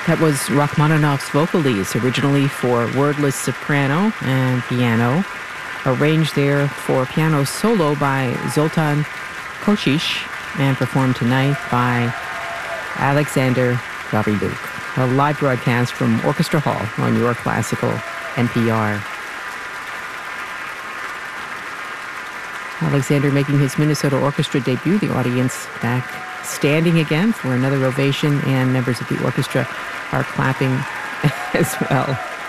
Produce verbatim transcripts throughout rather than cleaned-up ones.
That was Rachmaninoff's Vocalese, originally for wordless soprano and piano, arranged there for piano solo by Zoltan Kocsis and performed tonight by Alexander Gavriluk. A live broadcast from Orchestra Hall on Your Classical N P R. Alexander making his Minnesota Orchestra debut, the audience back standing again for another ovation, and members of the orchestra are clapping as well.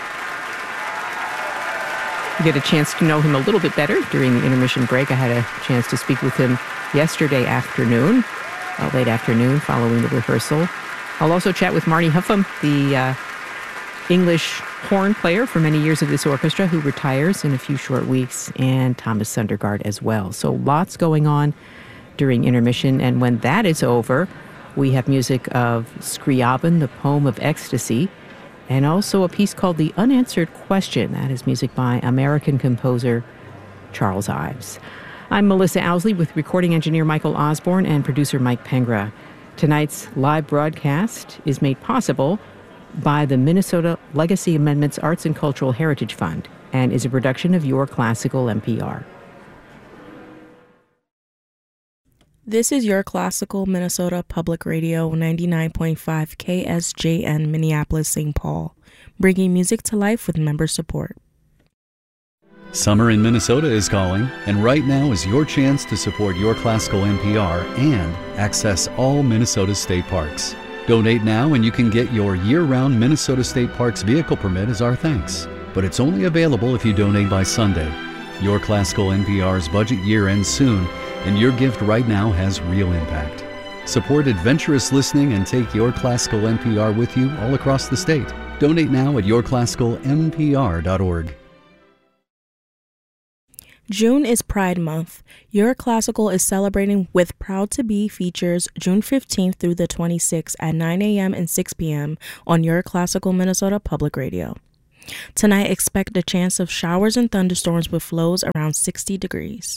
You get a chance to know him a little bit better during the intermission break. I had a chance to speak with him yesterday afternoon, uh, late afternoon, following the rehearsal. I'll also chat with Marty Huffam, the uh, English horn player for many years of this orchestra, who retires in a few short weeks, and Thomas Sundergaard as well. So lots going on during intermission, and when that is over, we have music of Scriabin, the Poem of Ecstasy, and also a piece called The Unanswered Question. That is music by American composer Charles Ives. I'm Melissa Owsley with recording engineer Michael Osborne and producer Mike Pengra. Tonight's live broadcast is made possible by the Minnesota Legacy Amendments Arts and Cultural Heritage Fund and is a production of Your Classical N P R. This is Your Classical Minnesota Public Radio ninety-nine point five K S J N Minneapolis, Saint Paul, bringing music to life with member support. Summer in Minnesota is calling, and right now is your chance to support Your Classical N P R and access all Minnesota state parks. Donate now and you can get your year-round Minnesota State Parks vehicle permit as our thanks. But it's only available if you donate by Sunday. Your Classical N P R's budget year ends soon, and your gift right now has real impact. Support adventurous listening and take Your Classical N P R with you all across the state. Donate now at your classical n p r dot org. June is Pride Month. Your Classical is celebrating with Proud to Be features June fifteenth through the twenty-sixth at nine a.m. and six p.m. on Your Classical Minnesota Public Radio. Tonight, expect a chance of showers and thunderstorms with lows around sixty degrees.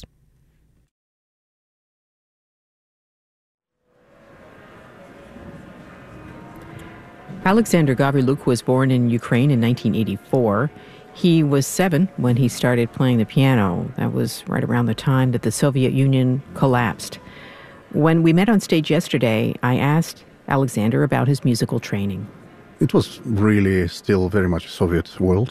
Alexander Gavriluk was born in Ukraine in nineteen eighty-four. He was seven when he started playing the piano. That was right around the time that the Soviet Union collapsed. When we met on stage yesterday, I asked Alexander about his musical training. It was really still very much a Soviet world.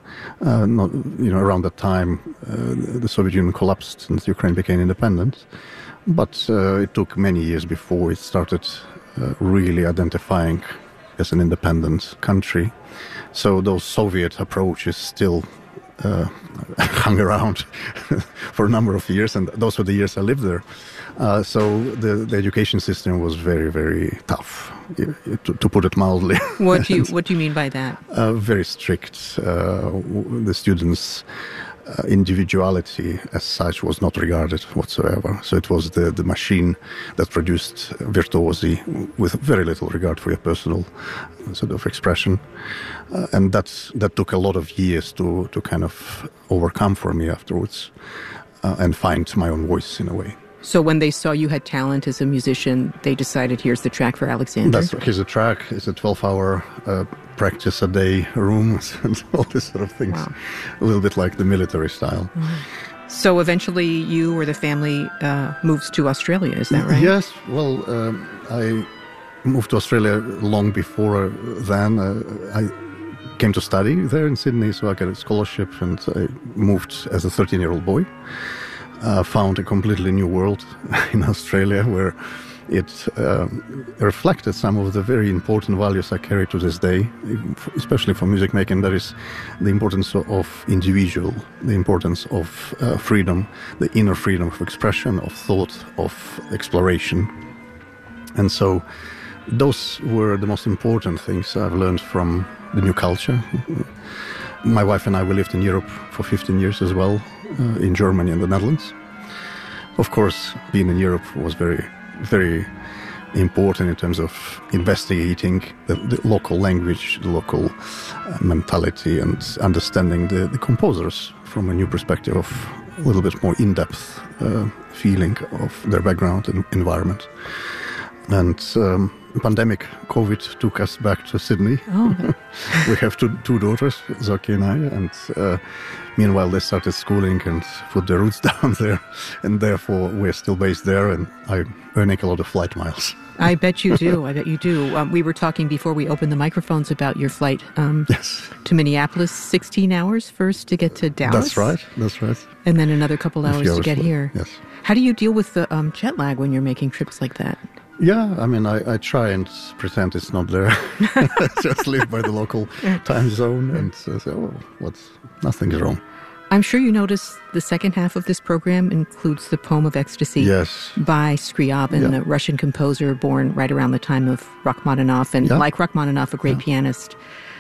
Uh, not, you know, around that time, uh, the Soviet Union collapsed and Ukraine became independent. But uh, it took many years before it started uh, really identifying as an independent country. So those Soviet approaches still uh, hung around for a number of years, and those were the years I lived there. Uh, so the, the education system was very, very tough, to, to put it mildly. What do you What do you mean by that? Uh, very strict. Uh, the students' uh, individuality as such was not regarded whatsoever. So it was the, the machine that produced virtuosity with very little regard for your personal sort of expression. Uh, and that that took a lot of years to, to kind of overcome for me afterwards uh, and find my own voice in a way. So when they saw you had talent as a musician, they decided, here's the track for Alexander? That's, here's a track. It's a twelve-hour uh, practice a day room and all these sort of things. Wow. A little bit like the military style. Mm-hmm. So eventually you or the family uh, moves to Australia, is that right? Yes. Well, um, I moved to Australia long before then. Uh, I came to study there in Sydney, so I got a scholarship, and I moved as a thirteen-year-old boy. Uh, found a completely new world in Australia where it um, reflected some of the very important values I carry to this day, especially for music making. That is the importance of individual, the importance of uh, freedom, the inner freedom of expression, of thought, of exploration. And so those were the most important things I've learned from the new culture. My wife and I, we lived in Europe for fifteen years as well, uh, in Germany and the Netherlands. Of course, being in Europe was very, very important in terms of investigating the, the local language, the local uh, mentality, and understanding the, the composers from a new perspective of a little bit more in-depth uh, feeling of their background and environment. And um, pandemic, COVID took us back to Sydney. Oh. We have two, two daughters, Zoki and I, and uh, meanwhile they started schooling and put their roots down there, and therefore we're still based there, and I'm earning a lot of flight miles. I bet you do. I bet you do. Um, we were talking before we opened the microphones about your flight um, yes. to Minneapolis, sixteen hours first to get to Dallas. That's right, that's right. And then another couple hours, hours to get here. Yes. How do you deal with the um, jet lag when you're making trips like that? Yeah, I mean, I, I try and pretend it's not there. Just live by the local time zone and uh, say, oh, what's, nothing's wrong. I'm sure you notice the second half of this program includes the Poem of Ecstasy yes. by Scriabin, yeah. a Russian composer born right around the time of Rachmaninoff, and yeah. like Rachmaninoff, a great yeah. pianist.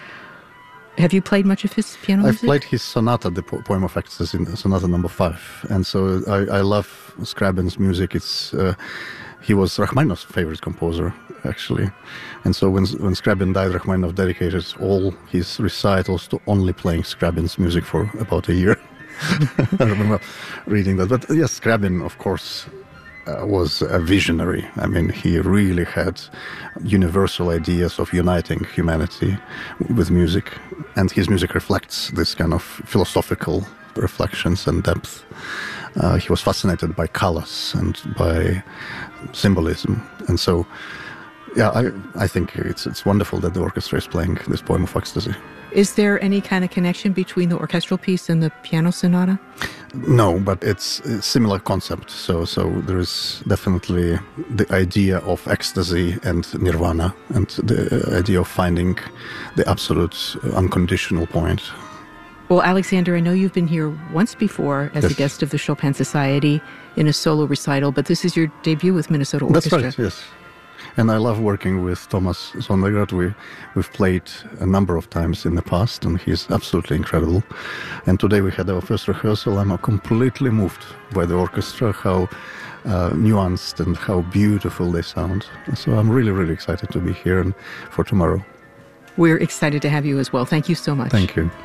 Have you played much of his piano I've music? played his sonata, the po- Poem of Ecstasy, in sonata number five. And so I, I love Scriabin's music. It's uh, he was Rachmaninoff's favorite composer, actually. And so when when Scriabin died, Rachmaninoff dedicated all his recitals to only playing Scriabin's music for about a year. I remember reading that. But yes, Scriabin, of course, uh, was a visionary. I mean, he really had universal ideas of uniting humanity with music. And his music reflects this kind of philosophical reflections and depth. Uh, he was fascinated by colors and by symbolism. And so, yeah, I, I think it's it's wonderful that the orchestra is playing this Poem of Ecstasy. Is there any kind of connection between the orchestral piece and the piano sonata? No, but it's a similar concept. So, so there is definitely the idea of ecstasy and nirvana, and the idea of finding the absolute unconditional point. Well, Alexander, I know you've been here once before as yes. a guest of the Chopin Society in a solo recital, but this is your debut with Minnesota Orchestra. That's right, yes. And I love working with Thomas Sondergaard. We, we've played a number of times in the past, and he's absolutely incredible. And today we had our first rehearsal. I'm completely moved by the orchestra, how uh, nuanced and how beautiful they sound. So I'm really, really excited to be here and for tomorrow. We're excited to have you as well. Thank you so much. Thank you.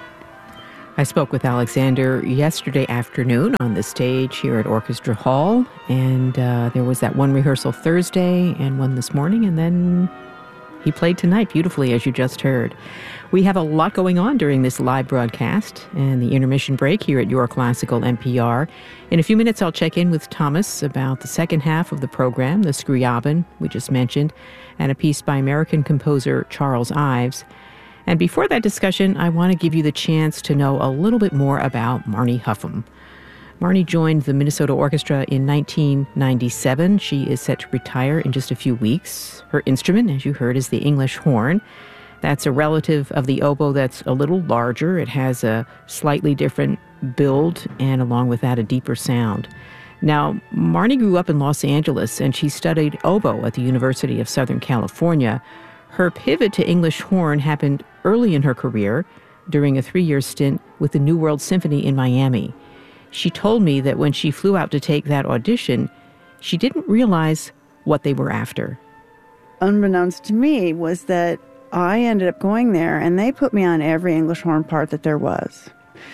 I spoke with Alexander yesterday afternoon on the stage here at Orchestra Hall, and uh, there was that one rehearsal Thursday and one this morning, and then he played tonight beautifully, as you just heard. We have a lot going on during this live broadcast and the intermission break here at Your Classical N P R. In a few minutes, I'll check in with Thomas about the second half of the program, the Scriabin we just mentioned, and a piece by American composer Charles Ives. And before that discussion, I want to give you the chance to know a little bit more about Marni Huffam. Marni joined the Minnesota Orchestra in nineteen ninety-seven. She is set to retire in just a few weeks. Her instrument, as you heard, is the English horn. That's a relative of the oboe that's a little larger. It has a slightly different build, and along with that, a deeper sound. Now, Marni grew up in Los Angeles, and she studied oboe at the University of Southern California. Her pivot to English horn happened early in her career during a three-year stint with the New World Symphony in Miami. She told me that when she flew out to take that audition, she didn't realize what they were after. Unbeknownst to me was that I ended up going there, and they put me on every English horn part that there was.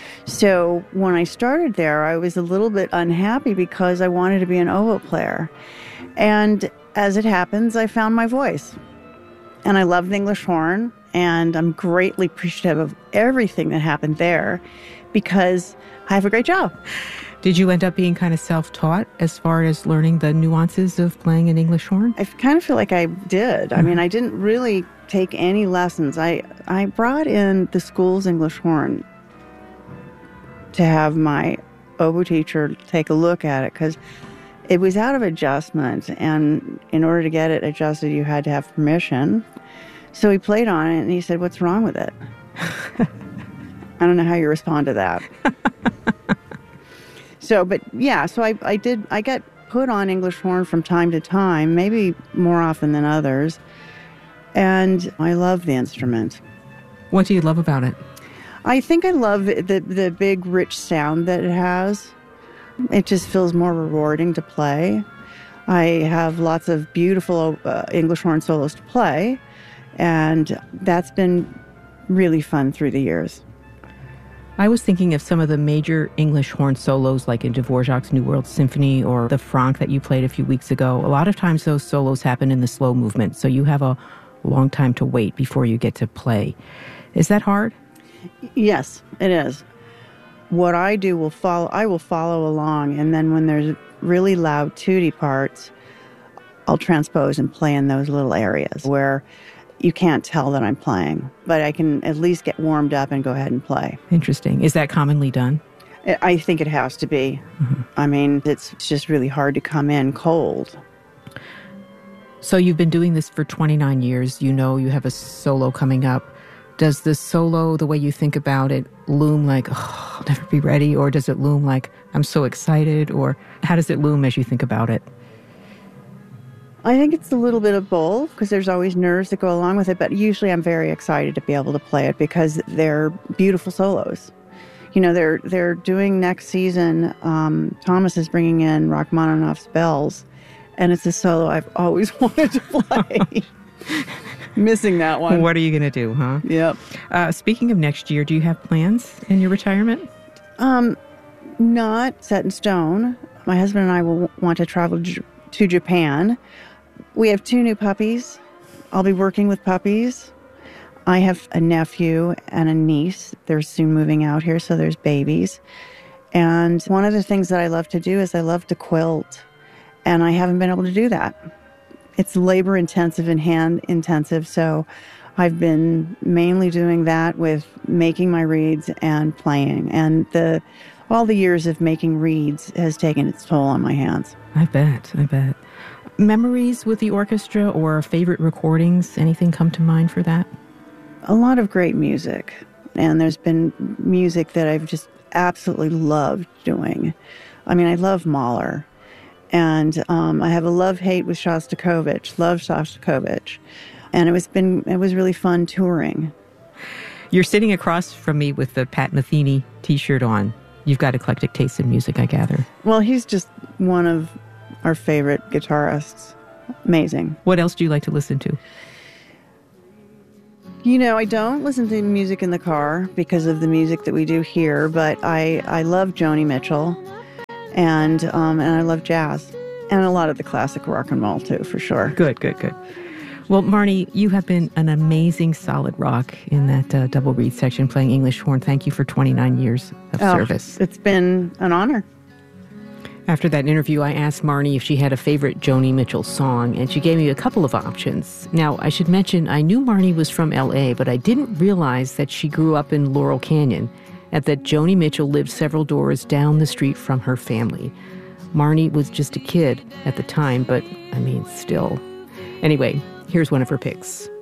So when I started there, I was a little bit unhappy because I wanted to be an oboe player. And as it happens, I found my voice. And I love the English horn, and I'm greatly appreciative of everything that happened there because I have a great job. Did you end up being kind of self-taught as far as learning the nuances of playing an English horn? I kind of feel like I did. I mean, I didn't really take any lessons. I, I brought in the school's English horn to have my oboe teacher take a look at it because it was out of adjustment, and in order to get it adjusted, you had to have permission. So he played on it, and he said, "What's wrong with it?" I don't know how you respond to that. So, but yeah, so I, I did, I got put on English horn from time to time, maybe more often than others, and I love the instrument. What do you love about it? I think I love the the big, rich sound that it has. It just feels more rewarding to play. I have lots of beautiful uh, English horn solos to play, and that's been really fun through the years. I was thinking of some of the major English horn solos like in Dvorak's New World Symphony or the Franck that you played a few weeks ago. A lot of times those solos happen in the slow movement, so you have a long time to wait before you get to play. Is that hard? Yes, it is. What I do will follow, I will follow along, and then when there's really loud tooty parts, I'll transpose and play in those little areas where you can't tell that I'm playing, but I can at least get warmed up and go ahead and play. Interesting. Is that commonly done? I think it has to be. Mm-hmm. I mean, it's just really hard to come in cold. So you've been doing this for twenty-nine years. You know you have a solo coming up. Does the solo, the way you think about it, loom like, oh, I'll never be ready? Or does it loom like, I'm so excited? Or how does it loom as you think about it? I think it's a little bit of both because there's always nerves that go along with it, but usually I'm very excited to be able to play it because they're beautiful solos. You know, they're they're doing next season, um, Thomas is bringing in Rachmaninoff's Bells, and it's a solo I've always wanted to play. Missing that one. What are you going to do, huh? Yep. Uh, speaking of next year, do you have plans in your retirement? Um, not set in stone. My husband and I will want to travel j- to Japan. We have two new puppies. I'll be working with puppies. I have a nephew and a niece. They're soon moving out here, so there's babies. And one of the things that I love to do is I love to quilt, and I haven't been able to do that. It's labor intensive and hand intensive, so I've been mainly doing that with making my reeds and playing. And the all the years of making reeds has taken its toll on my hands. I bet, I bet. Memories with the orchestra or favorite recordings? Anything come to mind for that? A lot of great music. And there's been music that I've just absolutely loved doing. I mean, I love Mahler. And um, I have a love-hate with Shostakovich, love Shostakovich. And it was been it was really fun touring. You're sitting across from me with the Pat Metheny T-shirt on. You've got eclectic taste in music, I gather. Well, he's just one of our favorite guitarists. Amazing. What else do you like to listen to? You know, I don't listen to music in the car because of the music that we do here, but I, I love Joni Mitchell, and um, and I love jazz, and a lot of the classic rock and roll, too, for sure. Good, good, good. Well, Marnie, you have been an amazing solid rock in that uh, double reed section playing English horn. Thank you for twenty-nine years of oh, service. It's been an honor. After that interview, I asked Marnie if she had a favorite Joni Mitchell song, and she gave me a couple of options. Now, I should mention, I knew Marnie was from L A, but I didn't realize that she grew up in Laurel Canyon, and that Joni Mitchell lived several doors down the street from her family. Marnie was just a kid at the time, but, I mean, still. Anyway, here's one of her picks.